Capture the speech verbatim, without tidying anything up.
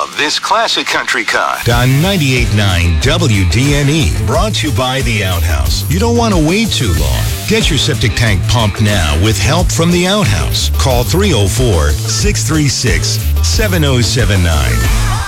love this classic country cut. On ninety-eight point nine W D N E, brought to you by The Outhouse. You don't want to wait too long. Get your septic tank pumped now with help from The Outhouse. Call three oh four, six three six, seven oh seven nine.